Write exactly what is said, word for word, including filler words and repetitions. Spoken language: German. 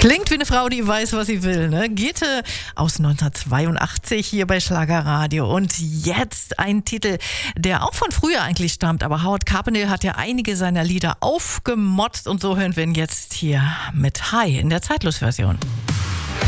Klingt wie eine Frau, die weiß, was sie will, ne? Gitte aus neunzehnhundertzweiundachtzig hier bei Schlagerradio. Und jetzt ein Titel, der auch von früher eigentlich stammt, aber Howard Carpendale hat ja einige seiner Lieder aufgemotzt und so hören wir ihn jetzt hier mit Hi in der Zeitlos-Version.